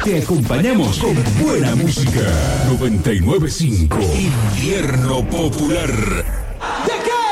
Te acompañamos con buena música. 99.5 Invierno Popular.